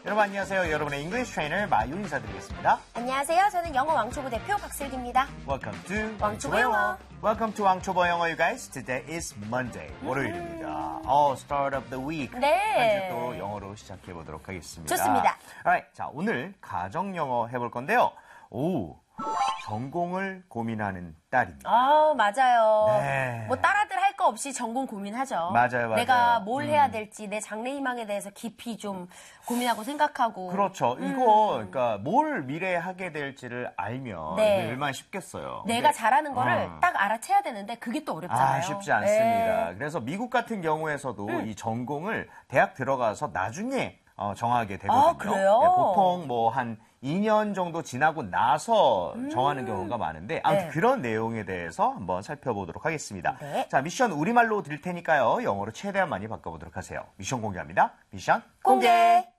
여러분 안녕하세요. 여러분의 잉글리시 트레이너 마유 인사드리겠습니다. 안녕하세요. 저는 영어 왕초보 대표 박슬기입니다. Welcome to 왕초보 영어. Welcome to 왕초보 영어, you guys. Today is Monday. 월요일입니다. Start of the week. 네. 한 주 또 영어로 시작해 보도록 하겠습니다. 좋습니다. Alright, 자 오늘 가정 영어 해볼 건데요. 전공을 고민하는 딸입니다. 맞아요. 네. 뭐 딸아들 할 거 없이 전공 고민하죠. 맞아요. 내가 뭘 해야 될지, 내 장래희망에 대해서 깊이 좀 고민하고 생각하고. 그렇죠. 이거 그러니까 뭘 미래에 하게 될지를 알면 네. 이게 얼마나 쉽겠어요. 내가 잘하는 거를 딱 알아채야 되는데 그게 또 어렵잖아요. 쉽지 않습니다. 네. 그래서 미국 같은 경우에서도 이 전공을 대학 들어가서 나중에 정하게 되거든요. 그래요? 네, 보통 뭐 한 2년 정도 지나고 나서 정하는 경우가 많은데 아무튼 네. 그런 내용에 대해서 한번 살펴보도록 하겠습니다. 네. 자, 미션 우리말로 드릴 테니까요. 영어로 최대한 많이 바꿔보도록 하세요. 미션 공개합니다. 미션 공개!